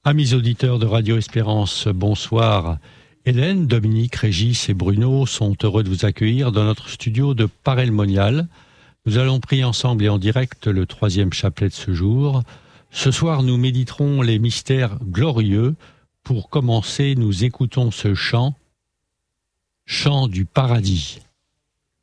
Amis auditeurs de Radio Espérance, bonsoir. Hélène, Dominique, Régis et Bruno sont heureux de vous accueillir dans notre studio de Paray-le-Monial. Nous allons prier ensemble et en direct le 3e chapelet de ce jour. Ce soir, nous méditerons les mystères glorieux. Pour commencer, nous écoutons ce chant, chant du paradis.